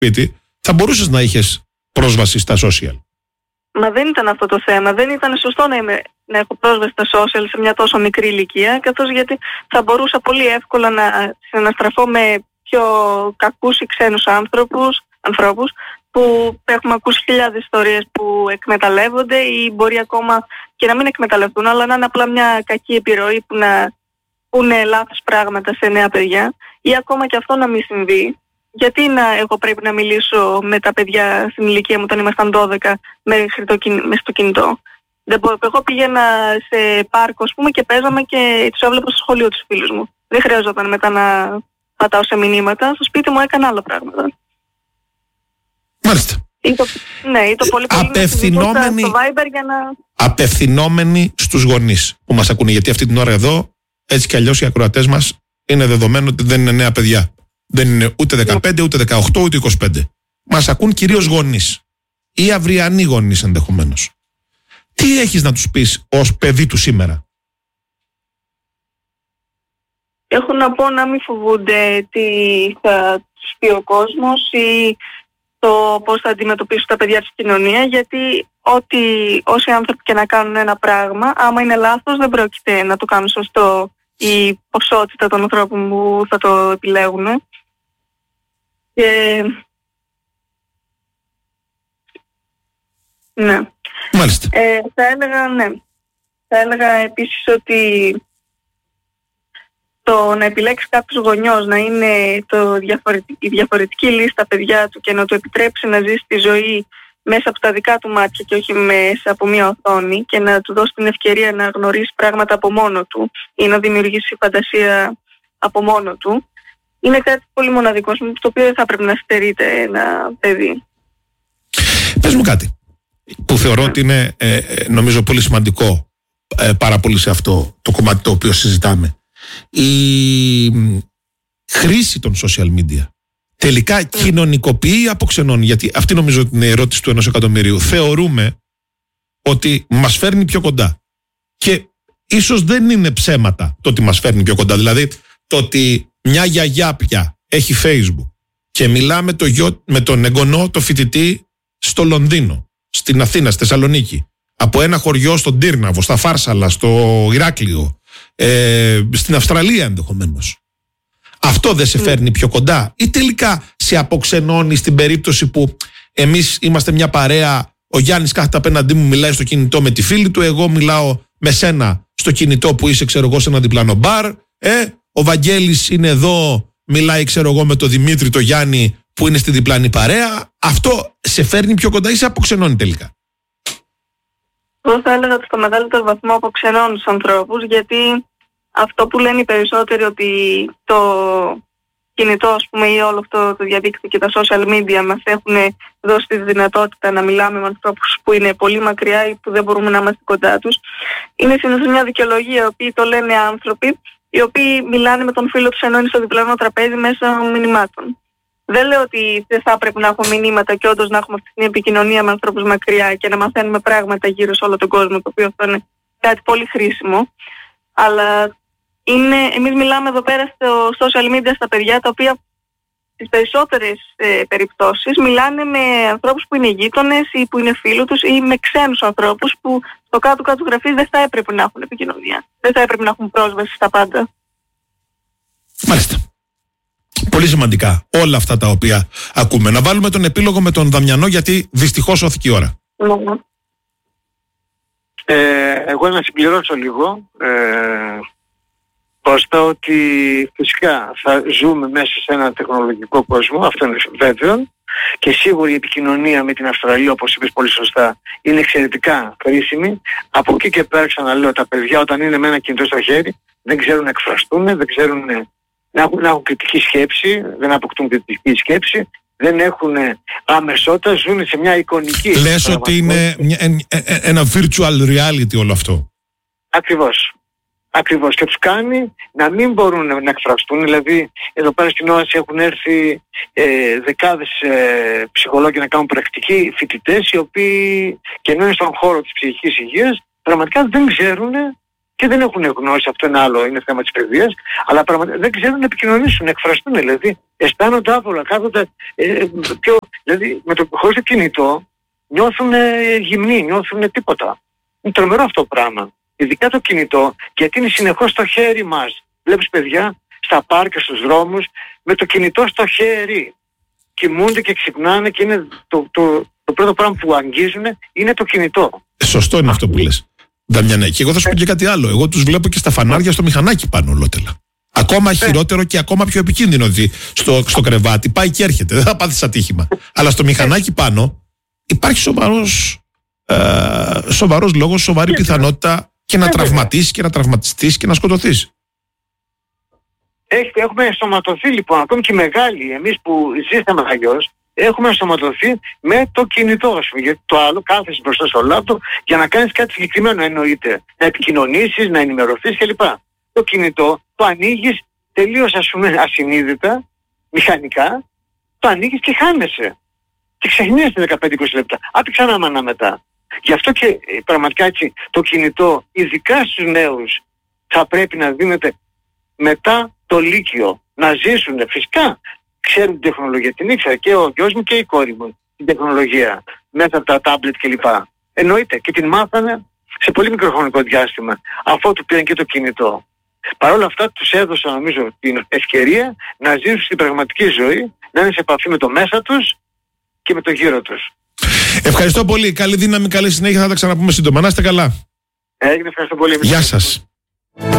σπίτι, θα μπορούσες να είχες πρόσβαση στα social. Μα δεν ήταν αυτό το θέμα. Δεν ήταν σωστό να έχω πρόσβαση στα social σε μια τόσο μικρή ηλικία, καθώς γιατί θα μπορούσα πολύ εύκολα να συναστραφώ με πιο κακούς ή ξένους ανθρώπους που έχουμε ακούσει χιλιάδες ιστορίες που εκμεταλλεύονται ή μπορεί ακόμα και να μην εκμεταλλευτούν, αλλά να είναι απλά μια κακή επιρροή που να πούνε λάθος πράγματα σε νέα παιδιά, ή ακόμα και αυτό να μην συμβεί. Γιατί εγώ πρέπει να μιλήσω με τα παιδιά στην ηλικία μου όταν ήμασταν 12 μέχρι στο κινητό. Εγώ πήγαινα σε πάρκο, ας πούμε, και παίζαμε και τους έβλεπα στο σχολείο τους φίλους μου. Δεν χρειαζόταν μετά να πατάω σε μηνύματα. Στο σπίτι μου έκανα άλλα πράγματα. Μάλιστα. Ή το πολύ απευθυνόμενοι, στο Viber για να... απευθυνόμενοι στους γονείς που μας ακούνε. Γιατί αυτή την ώρα εδώ, έτσι κι αλλιώς οι ακροατές μας είναι δεδομένο ότι δεν είναι νέα παιδιά. Δεν είναι ούτε 15, ούτε 18, ούτε 25. Μας ακούν κυρίως γονείς ή αυριανοί γονείς ενδεχομένως. Τι έχεις να τους πεις ως παιδί του σήμερα? Έχω να πω να μην φοβούνται τι θα τους πει ο κόσμος ή το πώς θα αντιμετωπίσουν τα παιδιά της κοινωνία, γιατί όσοι άνθρωποι και να κάνουν ένα πράγμα, άμα είναι λάθος δεν πρόκειται να το κάνουν σωστό η ποσότητα των ανθρώπων που θα το επιλέγουν. Και... ναι. Μάλιστα. Θα έλεγα επίσης ότι το να επιλέξει κάποιος γονιός να είναι η διαφορετική λίστα παιδιά του και να του επιτρέψει να ζήσει τη ζωή μέσα από τα δικά του μάτια και όχι μέσα από μια οθόνη, και να του δώσει την ευκαιρία να γνωρίσει πράγματα από μόνο του ή να δημιουργήσει φαντασία από μόνο του, είναι κάτι πολύ μοναδικό, το οποίο δεν θα πρέπει να στερείται ένα παιδί. Πες μου κάτι που θεωρώ ότι είναι νομίζω πολύ σημαντικό πάρα πολύ σε αυτό το κομμάτι το οποίο συζητάμε. Η χρήση των social media τελικά κοινωνικοποιεί ή αποξενώνει? Γιατί αυτή νομίζω ότι είναι η ερώτηση του 1 εκατομμυρίου. Θεωρούμε ότι μας φέρνει πιο κοντά και ίσως δεν είναι ψέματα το ότι μας φέρνει πιο κοντά. Δηλαδή το ότι μια γιαγιά πια έχει Facebook και μιλά με τον εγγονό, το φοιτητή στο Λονδίνο, στην Αθήνα, στη Θεσσαλονίκη, από ένα χωριό στον Τύρναβο, στα Φάρσαλα, στο Ηράκλειο, στην Αυστραλία ενδεχομένως. Αυτό δεν σε φέρνει πιο κοντά ή τελικά σε αποξενώνει στην περίπτωση που εμείς είμαστε μια παρέα, ο Γιάννης κάθεται απέναντί μου, μιλάει στο κινητό με τη φίλη του, εγώ μιλάω με σένα στο κινητό που είσαι, ξέρω εγώ, σε ένα διπλανό μπαρ, ο Βαγγέλης είναι εδώ, μιλάει, ξέρω εγώ, με τον Δημήτρη, τον Γιάννη που είναι στη διπλανή παρέα. Αυτό σε φέρνει πιο κοντά ή σε αποξενώνει τελικά? Εγώ θα έλεγα ότι στο μεγαλύτερο βαθμό αποξενώνει τους ανθρώπους, γιατί αυτό που λένε οι περισσότεροι, ότι το κινητό, ας πούμε, ή όλο αυτό το διαδίκτυο και τα social media μας έχουν δώσει τη δυνατότητα να μιλάμε με ανθρώπους που είναι πολύ μακριά ή που δεν μπορούμε να είμαστε κοντά τους, είναι συνήθως μια δικαιολογία, οι οποίοι το λένε άνθρωποι οι οποίοι μιλάνε με τον φίλο τους ενώ είναι στο διπλανό τραπέζι μέσα μηνυμάτων. Δεν λέω ότι δεν θα πρέπει να έχουμε μηνύματα και όντως να έχουμε αυτή την επικοινωνία με ανθρώπους μακριά και να μαθαίνουμε πράγματα γύρω σε όλο τον κόσμο, το οποίο αυτό είναι κάτι πολύ χρήσιμο. Αλλά εμείς μιλάμε εδώ πέρα στο social media στα παιδιά, τα οποία στις περισσότερες περιπτώσεις μιλάνε με ανθρώπους που είναι γείτονες ή που είναι φίλοι τους ή με ξένους ανθρώπους που στο κάτω-κάτω γραφής δεν θα έπρεπε να έχουν επικοινωνία. Δεν θα έπρεπε να έχουν πρόσβαση στα πάντα. Μάλιστα. Πολύ σημαντικά όλα αυτά τα οποία ακούμε. Να βάλουμε τον επίλογο με τον Δαμιανό, γιατί δυστυχώς σώθηκε η ώρα. Εγώ να συμπληρώσω λίγο ώστε ότι φυσικά θα ζούμε μέσα σε ένα τεχνολογικό κόσμο, αυτό είναι βέβαιο, και σίγουρα η επικοινωνία με την Αυστραλία, όπως είπες πολύ σωστά, είναι εξαιρετικά χρήσιμη. Από εκεί και πέρα, ξαναλέω, τα παιδιά όταν είναι με ένα κινητό στο χέρι δεν ξέρουν να εκφραστούν, δεν ξέρουν να έχουν κριτική σκέψη, δεν αποκτούν κριτική σκέψη, δεν έχουν αμεσότητα, ζουν σε μια εικονική... Λες ότι είναι ένα virtual reality όλο αυτό? Ακριβώς, και τους κάνει να μην μπορούν να εκφραστούν. Δηλαδή εδώ πέρα στην ΟΑΣ έχουν έρθει δεκάδες ψυχολόγοι να κάνουν πρακτική, φοιτητές οι οποίοι και ενώ είναι στον χώρο της ψυχικής υγείας πραγματικά δεν ξέρουν και δεν έχουν γνώση, αυτό είναι άλλο, είναι θέμα της παιδείας, αλλά πραγματικά δεν ξέρουν να επικοινωνήσουν, να εκφραστούν, δηλαδή αισθάνονται άβολα, κάθονται δηλαδή χωρίς το κινητό νιώθουν γυμνοί, νιώθουν τίποτα. Είναι τρομερό αυτό το πράγμα. Ειδικά το κινητό, γιατί είναι συνεχώς στο χέρι μας. Βλέπεις παιδιά στα πάρκια, στους δρόμους, με το κινητό στο χέρι. Κοιμούνται και ξυπνάνε και είναι το πρώτο πράγμα που αγγίζουν είναι το κινητό. Σωστό είναι αυτό που λες, Δαμιανέ. Και εγώ θα σου πω και κάτι άλλο. Εγώ τους βλέπω και στα φανάρια στο μηχανάκι πάνω ολότελα. Ακόμα χειρότερο και ακόμα πιο επικίνδυνο, ότι στο κρεβάτι πάει και έρχεται. Δεν θα πάθεις ατύχημα. Αλλά στο μηχανάκι πάνω υπάρχει σοβαρός λόγος, σοβαρή πιθανότητα και να τραυματίσεις και να τραυματιστείς και να σκοτωθείς. Έχουμε ενσωματωθεί λοιπόν, ακόμη και οι μεγάλοι, εμείς που ζήσαμε αλλιώς, έχουμε ενσωματωθεί με το κινητό, γιατί το άλλο κάθεσαι μπροστά στο λάπτοπ για να κάνεις κάτι συγκεκριμένο, εννοείται. Να επικοινωνήσεις, να ενημερωθείς κλπ. Το κινητό το ανοίγεις τελείως ασυνείδητα, μηχανικά, το ανοίγεις και χάνεσαι. Και ξεχνιέσαι 15-20 λεπτά. Άντε ξανά μάνα μετά. Γι' αυτό και πραγματικά έτσι το κινητό, ειδικά στους νέους, θα πρέπει να δίνεται μετά το λύκειο. Να ζήσουν, φυσικά ξέρουν την τεχνολογία, την ήξερα και ο γιος μου και η κόρη μου την τεχνολογία μέσα από τα τάμπλετ κλπ. Εννοείται, και την μάθανε σε πολύ μικρό χρονικό διάστημα, αφότου πήραν και το κινητό. Παρ' όλα αυτά τους έδωσα, νομίζω, την ευκαιρία να ζήσουν στην πραγματική ζωή, να είναι σε επαφή με το μέσα τους και με το γύρο τους. Ευχαριστώ πολύ. Καλή δύναμη, καλή συνέχεια. Θα τα ξαναπούμε σύντομα. Να είστε καλά. Έγινε, ευχαριστώ πολύ. Γεια σας.